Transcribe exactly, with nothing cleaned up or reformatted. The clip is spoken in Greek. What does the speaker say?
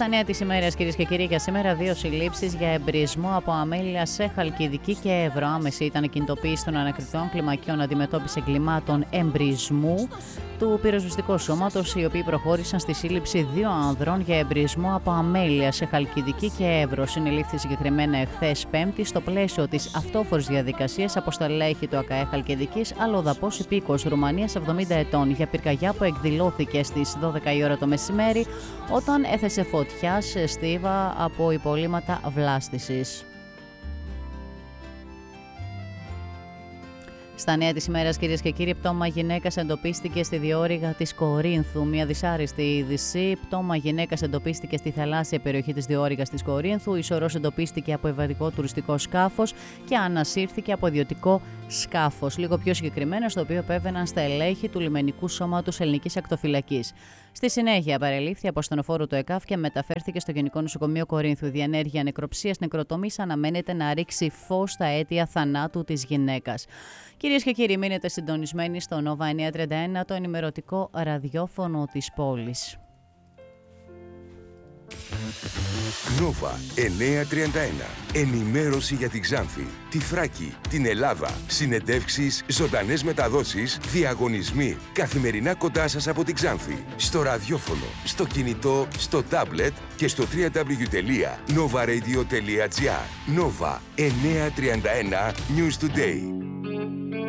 Στα νέα της ημέρας, κυρίες και κύριοι, για σήμερα δύο συλλήψεις για εμπρισμό από αμέλεια σε Χαλκιδική και Εύρο. Άμεση ήταν η κινητοποίηση των ανακριτών κλιμακίων αντιμετώπιση εγκλημάτων εμπρισμού του πυροσβεστικού σώματος, οι οποίοι προχώρησαν στη σύλληψη δύο ανδρών για εμπρισμό από αμέλεια σε Χαλκιδική και Εύρο. Συνελήφθη συγκεκριμένα εχθές Πέμπτη στο πλαίσιο της αυτόφορης διαδικασίας από στελέχη του ΑΚΑΕ Χαλκιδικής, αλλοδαπός υπήκος Ρουμανίας εβδομήντα ετών, για πυρκαγιά που εκδηλώθηκε στις δώδεκα η ώρα το μεσημέρι όταν έθεσε φωτιά σε στίβα από υπολείμματα βλάστησης. Στα νέα της ημέρας, κυρίες και κύριοι, πτώμα γυναίκας εντοπίστηκε στη διόρυγα της Κορίνθου. Μια δυσάρεστη είδηση. Πτώμα γυναίκας εντοπίστηκε στη θαλάσσια περιοχή της διόρυγας της Κορίνθου. Η σωρός εντοπίστηκε από ιβατικό τουριστικό σκάφος και ανασύρθηκε από ιδιωτικό σκάφος. Λίγο πιο συγκεκριμένα, στο οποίο επέβαιναν στελέχη του λιμενικού σώματος Ελληνικής Ακτοφυλακής. Στη συνέχεια, παρελήφθη από ασθενοφόρο του ΕΚΑΒ και μεταφέρθηκε στο Γενικό Νοσοκομείο Κορίνθου. Η διενέργεια νεκροψίας νεκροτομής αναμένεται να ρίξει φως στα αίτια θανάτου της γυναίκας. Κυρίες και κύριοι, μείνετε συντονισμένοι στο Νόβα εννιακόσια τριάντα ένα, το ενημερωτικό ραδιόφωνο της πόλης. Νόβα εννιακόσια τριάντα ένα. Ενημέρωση για την Ξάνθη, τη Θράκη, την Ελλάδα. Συνεντεύξεις, ζωντανές μεταδόσεις, διαγωνισμοί. Καθημερινά κοντά σας από την Ξάνθη. Στο ραδιόφωνο, στο κινητό, στο τάμπλετ και στο double-u double-u double-u τελεία nova radio τελεία gr. Νόβα εννιακόσια τριάντα ένα News Today.